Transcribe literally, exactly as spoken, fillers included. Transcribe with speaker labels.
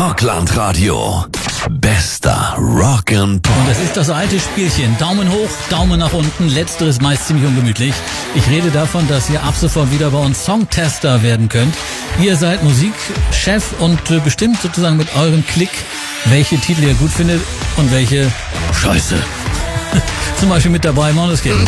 Speaker 1: Rockland-Radio. Bester Rock'n'Pop.
Speaker 2: Und das ist das alte Spielchen. Daumen hoch, Daumen nach unten. Letzteres meist ziemlich ungemütlich. Ich rede davon, dass ihr ab sofort wieder bei uns Songtester werden könnt. Ihr seid Musikchef und äh, bestimmt sozusagen mit eurem Klick, welche Titel ihr gut findet und welche Scheiße. Zum Beispiel mit dabei Måneskin.